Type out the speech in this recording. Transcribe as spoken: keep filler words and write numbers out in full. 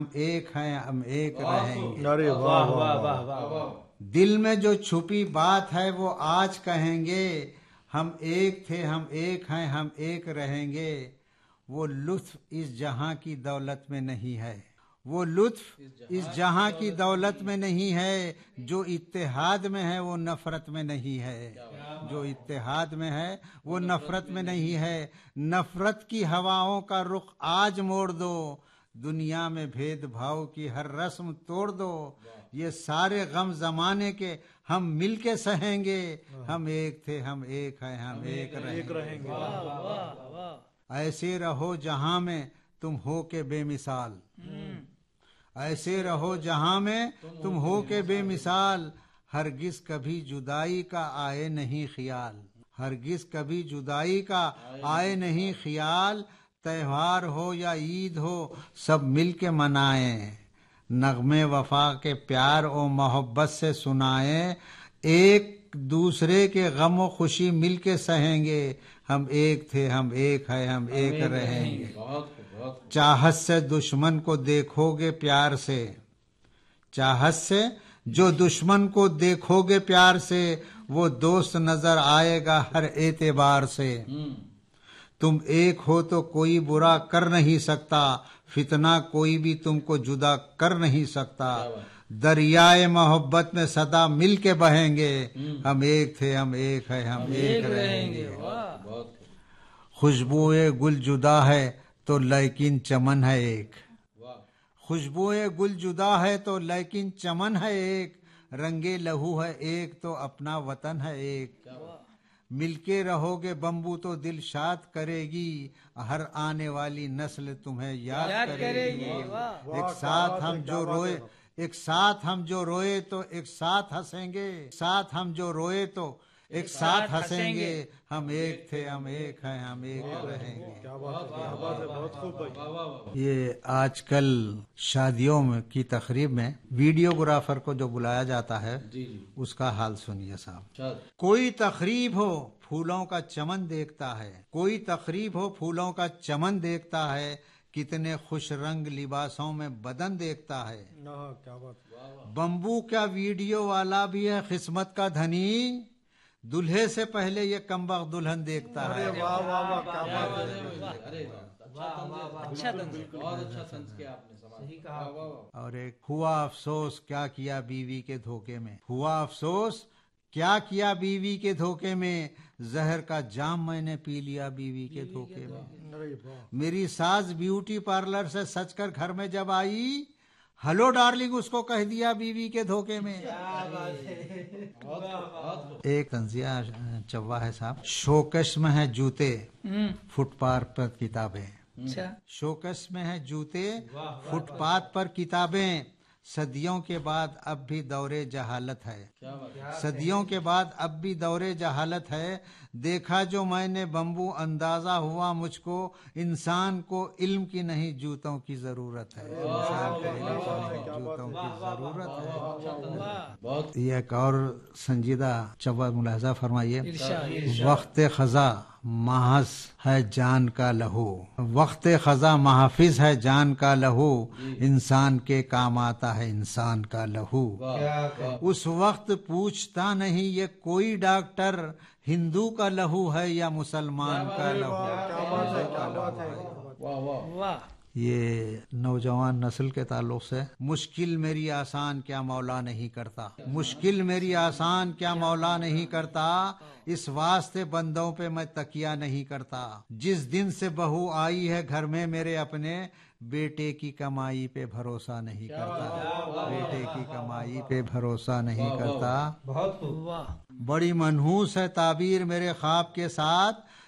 ایک ہیں ہم ایک رہیں گے. ارے واہ واہ واہ واہ. دل میں جو چھپی بات ہے وہ آج کہیں گے. ہم ایک تھے ہم ایک ہیں ہم ایک رہیں گے. وہ لطف اس جہاں کی دولت میں نہیں ہے. وہ لطف اس جہاں کی دولت میں نہیں ہے. جو اتحاد میں ہے وہ نفرت میں نہیں ہے. جو اتحاد میں ہے وہ نفرت میں نہیں ہے. نفرت کی ہواؤں کا رخ آج موڑ دو. دنیا میں بھید بھاؤ کی ہر رسم توڑ دو. یہ سارے غم زمانے کے ہم مل کے سہیں گے. ہم ایک تھے ہم ایک ہیں ہم ایک رہیں گے. ایسے رہو جہاں میں تم ہو کے بے مثال. ایسے رہو جہاں میں تم ہو کے بے مثال. ہرگز کبھی جدائی کا آئے نہیں خیال. ہرگز کبھی جدائی کا آئے نہیں خیال. تہوار ہو یا عید ہو سب مل کے منائیں. نغمے وفا کے پیار و محبت سے سنائیں. ایک دوسرے کے غم و خوشی مل کے سہیں گے. ہم ایک تھے ہم ایک ہیں ہم ایک رہیں گے. چاہت سے دشمن کو دیکھو گے پیار سے. چاہت سے جو دشمن کو دیکھو گے پیار سے. وہ دوست نظر آئے گا ہر اعتبار سے. تم ایک ہو تو کوئی برا کر نہیں سکتا. فتنہ کوئی بھی تم کو جدا کر نہیں سکتا. دریائے محبت میں سدا مل کے بہیں گے. ہم ایک تھے ہم ایک ہیں ہم ایک رہیں گے. خوشبوئے گل جدا ہے تو لیکن چمن ہے ایک. خوشبوئے گل جدا ہے تو لیکن چمن ہے ایک. رنگے لہو ہے ایک تو اپنا وطن ہے ایک. مل کے رہو گے بمبو تو دل شاد کرے گی. ہر آنے والی نسل تمہیں یاد کرے گی. ایک ساتھ ہم جو روئے ایک ساتھ ہم جو روئے تو ایک ساتھ ہنسیں گے. ساتھ ہم جو روئے تو ایک ساتھ ہنسیں گے. ہم ایک تھے ہم ایک ہیں ہم ایک رہیں گے. بہت خوب بھائی. یہ آج کل شادیوں میں کی تقریب میں ویڈیوگرافر کو جو بلایا جاتا ہے اس کا حال سنیے صاحب. کوئی تقریب ہو پھولوں کا چمن دیکھتا ہے. کوئی تقریب ہو پھولوں کا چمن دیکھتا ہے. کتنے خوش رنگ لباسوں میں بدن دیکھتا ہے. بمبو کیا ویڈیو والا بھی ہے قسمت کا دھنی. دلہے سے پہلے یہ کمبخت دلہن دیکھتا ہے. اور ایک ہوا افسوس کیا کیا بیوی کے دھوکے میں. ہوا افسوس کیا کیا بیوی کے دھوکے میں. زہر کا جام میں نے پی لیا بیوی کے دھوکے میں. میری ساز بیوٹی پارلر سے سج کر گھر میں جب آئی. ہلو ڈارلنگ اس کو کہہ دیا بیوی کے دھوکے میں. ایک تنزیہ چوا ہے صاحب. شوکش میں ہے جوتے فٹ پاتھ پر کتابیں. شوکش میں ہے جوتے فٹ پاتھ پر کتابیں. صدیوں کے بعد اب بھی دورے جہالت ہے. صدیوں کے بعد اب بھی دورے جہالت ہے. دیکھا جو میں نے بمبو اندازہ ہوا مجھ کو. انسان کو علم کی نہیں جوتوں کی ضرورت ہے. انسان کو علم کی نہیں جوتوں کی ضرورت ہے. یہ ایک اور سنجیدہ چوا ملاحظہ فرمائیے. وقت خزاں محض ہے جان کا لہو. وقت خزاں محافظ ہے جان کا لہو. انسان کے کام آتا ہے انسان کا لہو. اس وقت پوچھتا نہیں یہ کوئی ڈاکٹر. ہندو کا لہو ہے یا مسلمان کا لہو. یہ نوجوان نسل کے تعلق سے. مشکل میری آسان کیا مولا نہیں کرتا. مشکل میری آسان کیا مولا نہیں کرتا. اس واسطے بندوں پہ میں تکیہ نہیں کرتا. جس دن سے بہو آئی ہے گھر میں میرے اپنے. بیٹے کی کمائی پہ بھروسہ نہیں کرتا. بیٹے کی کمائی پہ بھروسہ نہیں کرتا. بڑی منحوس ہے تعبیر میرے خواب کے ساتھ.